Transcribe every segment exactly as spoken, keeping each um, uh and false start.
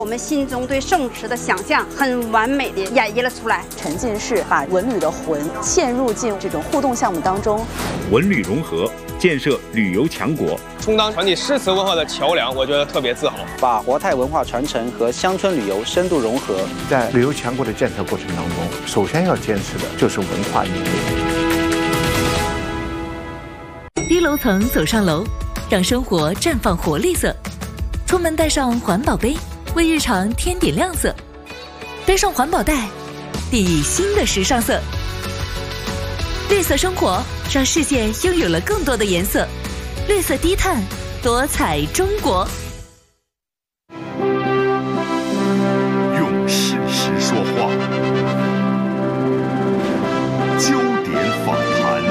我们心中对宋词的想象很完美的演绎了出来， 沉浸式把文旅的魂嵌入进这种互动项目当中， 文旅融合，建设旅游强国， 充当传递诗词文化的桥梁，我觉得特别自豪。 把国泰文化传承和乡村旅游深度融合， 在旅游强国的建设过程当中，首先要坚持的就是文化理念。 低楼层走上楼，让生活绽放活力色。出门带上环保杯，为日常添点亮色；背上环保袋，熠熠新的时尚色。绿色生活，让世界拥有了更多的颜色。绿色低碳，多彩中国。 用事实说话，焦点访谈。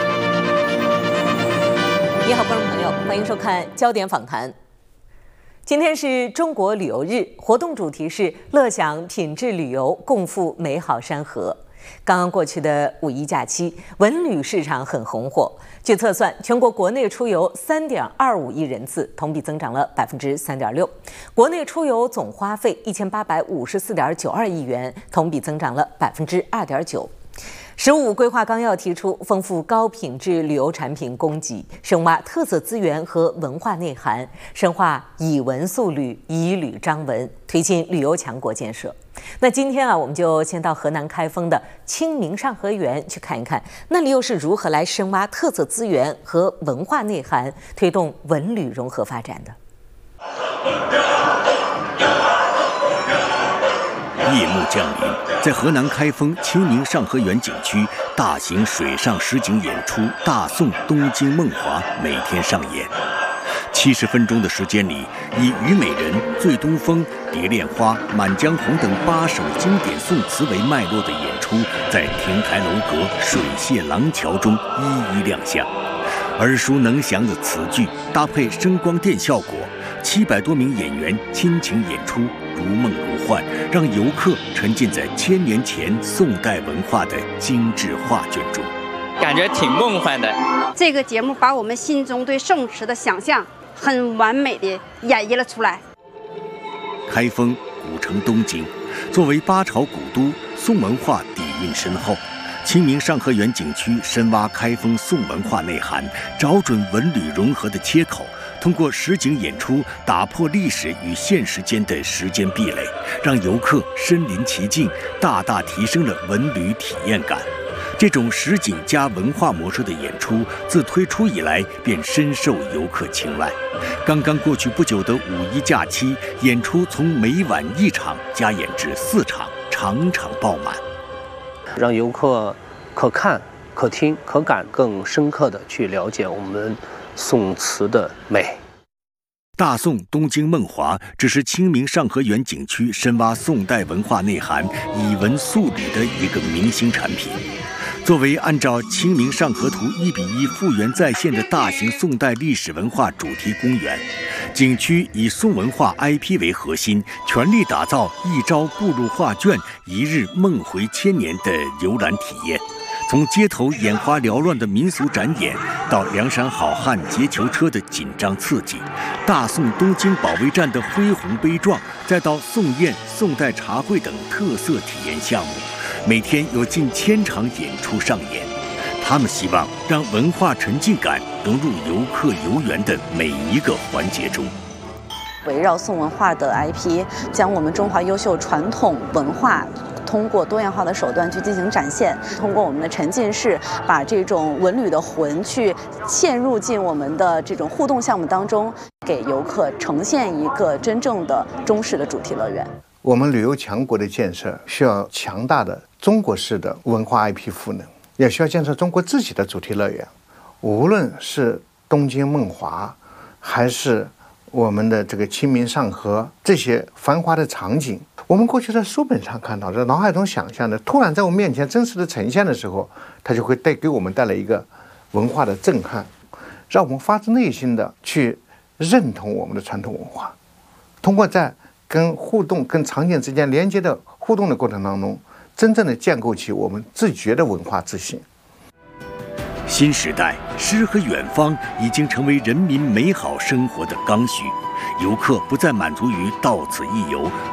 你好，观众朋友，欢迎收看《焦点访谈》。今天是中国旅游日，活动主题是乐享品质旅游，共赴美好山河。刚刚过去的五一假期，文旅市场很红火。据测算，全国国内出游三点二五亿人次，同比增长了百分之三点六。国内出游总花费一千八百五十四点九二亿元，同比增长了百分之二点九。十五规划纲要提出，丰富高品质旅游产品供给，深挖特色资源和文化内涵，深化以文塑旅、以旅彰文，推进旅游强国建设。那今天啊，我们就先到河南开封的清明上河园去看一看，那里又是如何来深挖特色资源和文化内涵，推动文旅融合发展的。 夜幕降临，在河南开封清明上河园景区，大型水上实景演出《大宋东京梦华》每天上演。七十分钟的时间里，以《虞美人》《醉东风》《蝶恋花》《满江红》等八首经典宋词为脉络的演出，在亭台楼阁、水榭廊桥中一一亮相。耳熟能详的词句搭配声光电效果，七百多名演员倾情演出，如梦如幻，让游客沉浸在千年前宋代文化的精致画卷中， 感觉挺梦幻的。 这个节目把我们心中对宋词的想象很完美的演绎了出来。 开封古城东京，作为八朝古都，宋文化底蕴深厚。清明上河园景区深挖开封宋文化内涵，找准文旅融合的切口，通过实景演出打破历史与现实间的时间壁垒，让游客身临其境，大大提升了文旅体验感。这种实景加文化模式的演出，自推出以来便深受游客青睐。刚刚过去不久的五一假期，演出从每晚一场加演至四场，场场爆满， 让游客可看、可听、可感更深刻地去了解我们宋词的美。 大宋东京梦华只是清明上河园景区深挖宋代文化内涵、以文塑旅的一个明星产品。作为按照《清明上河图》一比一复原再现的大型宋代历史文化主题公园，景区以宋文化 I P 为核心，全力打造一朝步入画卷、一日梦回千年的游览体验。从街头眼花缭乱的民俗展演，到梁山好汉劫囚车的紧张刺激，大宋东京保卫战的恢宏悲壮，再到宋宴、宋代茶会等特色体验项目，每天有近千场演出上演。他们希望让文化沉浸感融入游客游园的每一个环节中。 围绕宋文化的 I P， 将我们中华优秀传统文化通过多样化的手段去进行展现，通过我们的沉浸式，把这种文旅的魂去嵌入进我们的这种互动项目当中，给游客呈现一个真正的中式的主题乐园。 我们旅游强国的建设需要强大的中国式的文化 I P 赋能，也需要建设中国自己的主题乐园。无论是东京梦华，还是我们的这个清明上河，这些繁华的场景，我们过去在书本上看到的，脑海中想象的，突然在我们面前真实的呈现的时候，它就会带给我们带来一个文化的震撼，让我们发自内心的去认同我们的传统文化。通过在跟互动、跟场景之间连接的互动的过程当中，真正的建构起我们自觉的文化自信。 新时代，诗和远方已经成为人民美好生活的刚需。游客不再满足于到此一游，